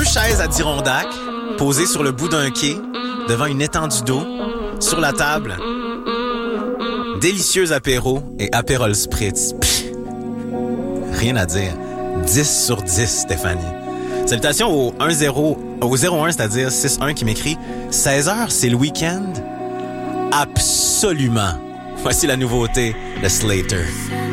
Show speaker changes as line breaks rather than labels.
2 chaises à Dirondac, posées sur le bout d'un quai, devant une étendue d'eau, sur la table, délicieux apéro et apérol spritz. Pff, rien à dire. 10 sur 10, Stéphanie. Salutations au 01, c'est-à-dire 61 qui m'écrit « 16h, c'est le week-end? » Absolument. Voici la nouveauté de Slater.